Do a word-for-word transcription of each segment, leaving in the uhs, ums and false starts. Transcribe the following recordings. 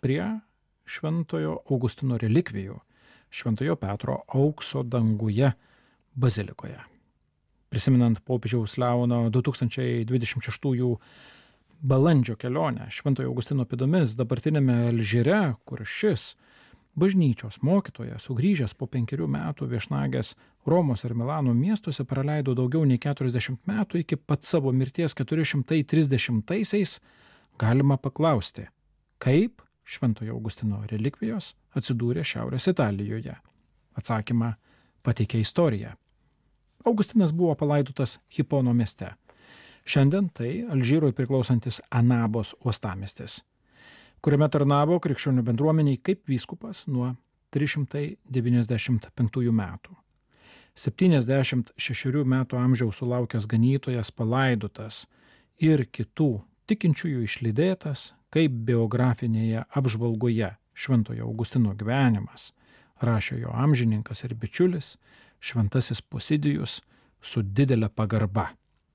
prie Šventojo Augustino relikvijų Šventojo Petro aukso danguje bazilikoje. Prisimenant popiežiaus Leono du tūkstančiai dvidešimt šeštųjų balandžio kelionę Šventojo Augustino pėdomis dabartinėme Alžyre, kur šis bažnyčios mokytojas, sugrįžęs po penkerių metų viešnagės Romos ir Milano miestuose, praleido daugiau nei keturiasdešimt metų iki pat savo mirties keturi šimtai trisdešimtaisiais, galima paklausti, kaip Šventojo Augustino relikvijos atsidūrė Šiaurės Italijoje. Atsakymą pateikė istorija. Augustinas buvo palaidotas Hipono mieste. Šiandien tai Alžyrui priklausantis Anabos uostamiestis, kuriame tarnavo krikščionių bendruomeniai kaip vyskupas nuo trys šimtai devyniasdešimt penktųjų metų. septyniasdešimt šešerių metų amžiaus sulaukęs ganytojas palaidotas ir kitų tikinčiųjų išlydėtas, kaip biografinėje apžvalgoje Šventojo Augustino gyvenimas, rašė jo amžininkas ir bičiulis, šventasis Posidijus, su didelė pagarba.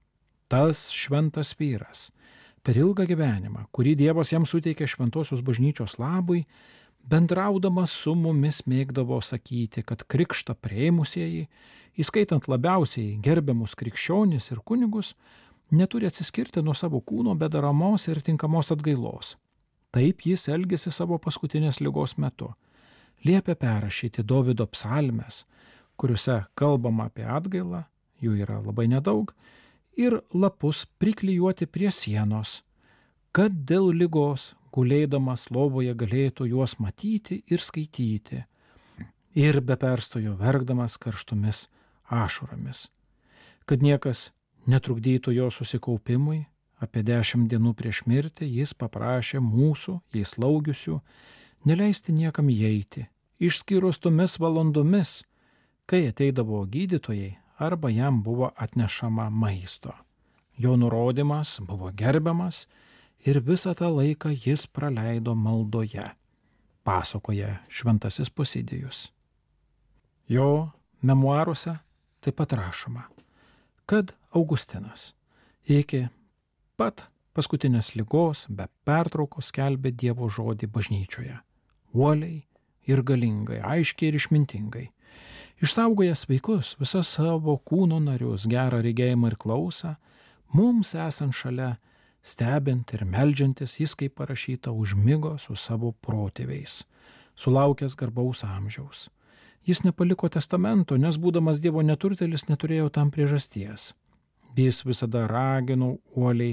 Tas šventas vyras, per ilgą gyvenimą, kurį Dievas jam suteikė šventosios bažnyčios labui, bendraudamas su mumis mėgdavo sakyti, kad krikštą priėmusieji, įskaitant labiausiai gerbiamus krikščionis ir kunigus, neturi atsiskirti nuo savo kūno be daramos ir tinkamos atgailos. Taip jis elgėsi savo paskutinės ligos metu. Liepė perrašyti Dovydo psalmes, kuriuose kalbama apie atgailą, jų yra labai nedaug, ir lapus priklijuoti prie sienos, kad dėl ligos gulėdamas lovoje galėtų juos matyti ir skaityti, ir be perstojo verkdamas karštomis ašaromis. Kad niekas netrukdytų jo susikaupimui, apie dešimt dienų prieš mirtį jis paprašė mūsų, jai slaugiusių, neleisti niekam įeiti, išskyrus tomis valandomis, kai ateidavo gydytojai arba jam buvo atnešama maisto. Jo nurodymas buvo gerbiamas ir visą tą laiką jis praleido maldoje, pasakoja šventasis Posidijus. Jo memuaruose taip pat rašoma, kad Augustinas iki pat paskutinės ligos be pertraukos skelbė Dievo žodį bažnyčioje, uoliai ir galingai, aiškiai ir išmintingai. Išsaugojęs sveikus visas savo kūno narius, gerą regėjimą ir klausą, mums esant šalia, stebint ir meldžiantis, jis, kaip parašyta, užmigo su savo protėviais, sulaukęs garbaus amžiaus. Jis nepaliko testamento, nes būdamas Dievo neturtėlis neturėjo tam priežasties. Jis visada ragino uoliai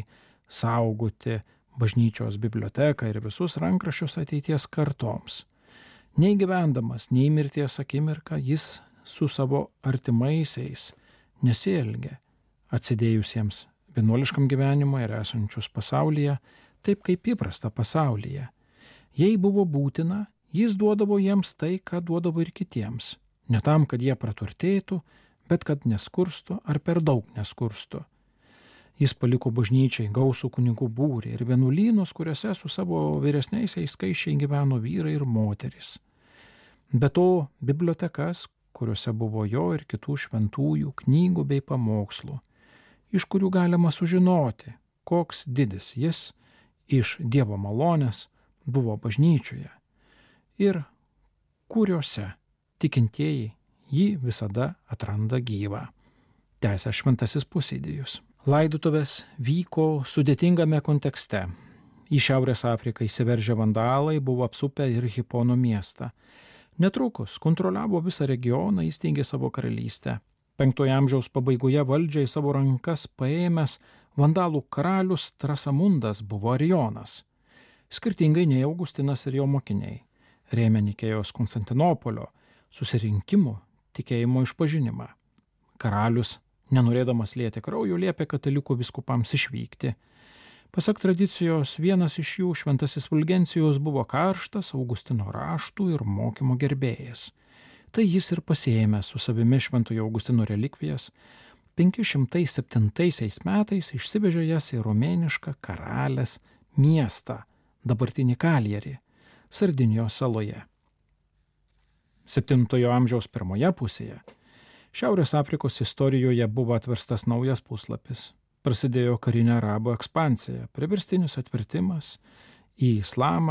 saugoti bažnyčios biblioteką ir visus rankraščius ateities kartoms. Nei gyvendamas, nei mirties akimirką jis su savo artimaisiais nesielgė, atsidėjusiems vienuoliškam gyvenimui ir esančius pasaulyje, taip kaip įprasta pasaulyje. Jei buvo būtina, jis duodavo jiems tai, ką duodavo ir kitiems, ne tam, kad jie praturtėtų, bet kad neskurstų ar per daug neskurstų. Jis paliko bažnyčiai gausų kunigų būrį ir vienuolynus, kuriuose su savo vyresniaisiais skaičiai gyveno vyrai ir moterys. Be to, bibliotekas, kuriuose buvo jo ir kitų šventųjų knygų bei pamokslų, iš kurių galima sužinoti, koks didis jis iš Dievo malonės buvo bažnyčioje ir kuriuose tikintieji jį visada atranda gyvą. Tęsia šventasis Posidijus. Laidotuvės vyko sudėtingame kontekste. Į Šiaurės Afriką įsiveržę vandalai buvo apsupę ir Hipono miestą. Netrukus kontroliavo visą regioną, įsteigė savo karalystę. Penktojo amžiaus pabaigoje valdžią į savo rankas paėmęs vandalų karalius Trasamundas buvo Arijonas. Skirtingai nei Augustinas ir jo mokiniai, rėmė Nikėjos Konstantinopolio susirinkimų tikėjimo išpažinimą. Karalius, nenorėdamas lieti kraujo, liepė katalikų vyskupams išvykti. Pasak tradicijos, vienas iš jų, šventasis Fulgencijus, buvo karštas Augustino raštų ir mokymo gerbėjas. Tai jis ir pasiėmė su savimi Šventojo Augustino relikvijas, penki šimtai septintaisiais metais išsivežė jas į romėnišką Karalės miestą, dabartinį Kaljerį, Sardinijos saloje. Septintojo amžiaus pirmoje pusėje Šiaurės Afrikos istorijoje buvo atverstas naujas puslapis. Prasidėjo karinė arabų ekspansija, priverstinis atvertimas į islamą,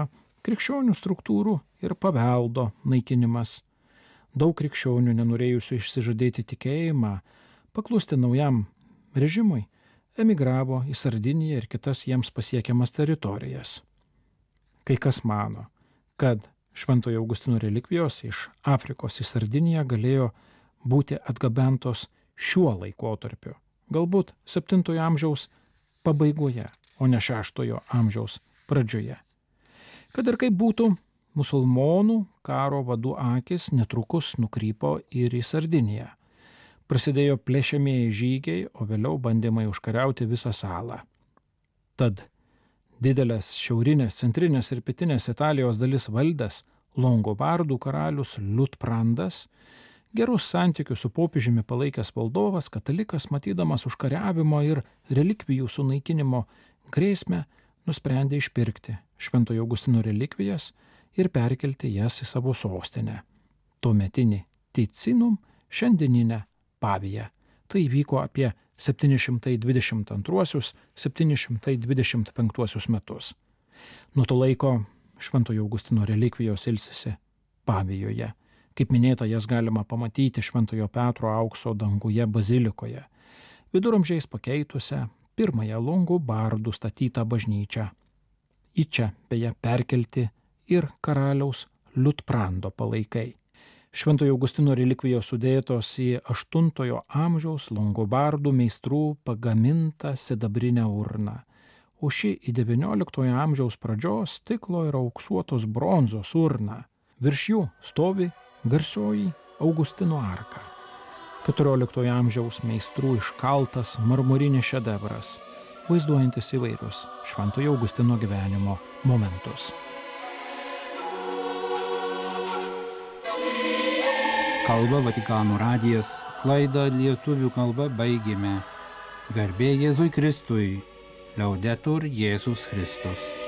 krikščionių struktūrų ir paveldo naikinimas. Daug krikščionių, nenorėjusių išsižadėti tikėjimą, paklusti naujam režimui, emigravo į Sardiniją ir kitas jiems pasiekiamas teritorijas. Kai kas mano, kad Šventojo Augustino relikvijos iš Afrikos į Sardiniją galėjo būti atgabentos šiuo laikotarpiu, galbūt septintojo amžiaus pabaigoje, o ne šeštojo amžiaus pradžioje. Kad ir kaip būtų, musulmonų karo vadų akis netrukus nukrypo ir į Sardiniją. Prasidėjo plėšiamieji žygiai, o vėliau bandymai užkariauti visą salą. Tad didelės šiaurinės, centrinės ir pietinės Italijos dalis valdęs Longobardų karalius Liutprandas, gerus santykius su popiežiumi palaikęs valdovas, katalikas, matydamas užkariavimo ir relikvijų sunaikinimo grėsmę, nusprendė išpirkti Šventojo Augustino relikvijas ir perkelti jas į savo sostinę, tuometinį Ticinum, šiandieninę Paviją. Tai įvyko apie septyni šimtai dvidešimt antruosius - septyni šimtai dvidešimt penktuosius metus. Nuo to laiko Šventojo Augustino relikvijos ilsisi Pavijoje. Kaip minėta, jas galima pamatyti Šventojo Petro aukso danguje bazilikoje, viduramžiais pakeitusią pirmąją Longobardų statytą bažnyčią. Į čia beje perkelti ir karaliaus Liutprando palaikai. Šventojo Augustino relikvijos sudėtos į aštuntojo amžiaus Longobardų meistrų pagamintą sidabrinę urną, o ši į devynioliktojo amžiaus pradžios stiklo ir auksuotos bronzos urną. Virš jų stovi garsioji Augustino arka. keturioliktojo amžiaus meistrų iškaltas marmurinis šedevras, vaizduojantis įvairius Šventojo Augustino gyvenimo momentus. Kalba Vatikano radijas, laidą lietuvių kalba baigėme. Garbė Jėzui Kristui, Laudetur Jėzus Kristus.